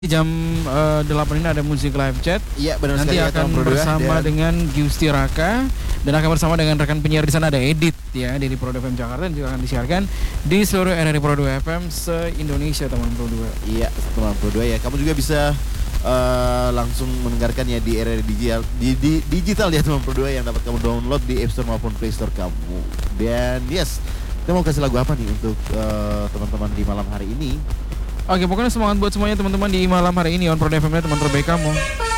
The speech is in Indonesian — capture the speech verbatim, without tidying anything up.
Jam uh, delapan ini ada musik live chat. Iya, benar Nanti sekali. akan ya, bersama dan... dengan Giusti Raka dan akan bersama dengan rekan penyiar di sana ada Edit ya dari Pro F M Jakarta dan juga akan disiarkan di seluruh R R I Pro F M se-Indonesia teman Pro dua. Iya, teman Pro dua ya. Kamu juga bisa uh, langsung mendengarkan ya di R R I digital di, di digital ya teman Pro dua yang dapat kamu download di App Store maupun Play Store kamu. Dan yes, kita mau kasih lagu apa nih untuk uh, teman-teman di malam hari ini? Oke, pokoknya semangat buat semuanya teman-teman di malam hari ini on Pro F M teman terbaik kamu.